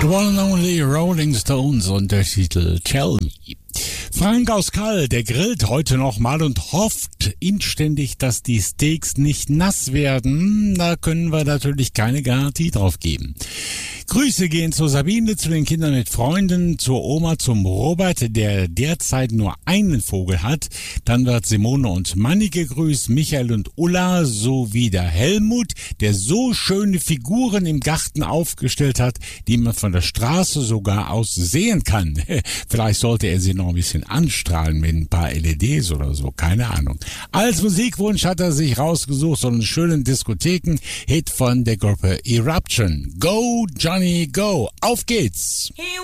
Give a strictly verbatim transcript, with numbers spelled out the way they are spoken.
The one and only Rolling Stones und der Titel Tell Me. Frank aus Kall, der grillt heute nochmal und hofft inständig, dass die Steaks nicht nass werden. Da können wir natürlich keine Garantie drauf geben. Grüße gehen zu Sabine, zu den Kindern mit Freunden, zur Oma, zum Robert, der derzeit nur einen Vogel hat. Dann wird Simone und Manni gegrüßt, Michael und Ulla sowie der Helmut, der so schöne Figuren im Garten aufgestellt hat, die man von der Straße sogar aus sehen kann. Vielleicht sollte er sie noch ein bisschen anstrahlen mit ein paar L E Ds oder so, keine Ahnung. Als Musikwunsch hat er sich rausgesucht, so einen schönen Diskotheken-Hit von der Gruppe Eruption. Go, Johnny, go! Auf geht's!